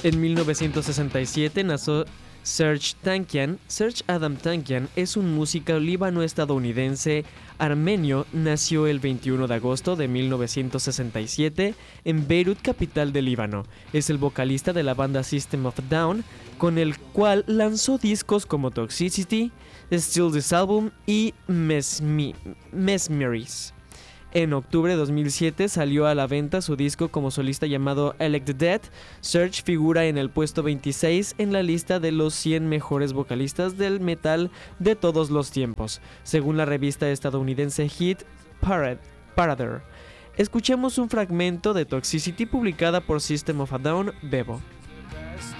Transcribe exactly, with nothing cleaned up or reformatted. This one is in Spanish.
En mil novecientos sesenta y siete nació Serj Tankian. Serj Adam Tankian es un músico líbano-estadounidense armenio. Nació el veintiuno de agosto de mil novecientos sesenta y siete en Beirut, capital de Líbano. Es el vocalista de la banda System of a Down, con el cual lanzó discos como Toxicity, Still This Album y Mesmi- Mesmerize. En octubre de dos mil siete salió a la venta su disco como solista llamado Elect the Dead. Serj figura en el puesto veintiséis en la lista de los cien mejores vocalistas del metal de todos los tiempos, según la revista estadounidense Hit Parade, Parader. Escuchemos un fragmento de Toxicity publicada por System of a Down, Bebo.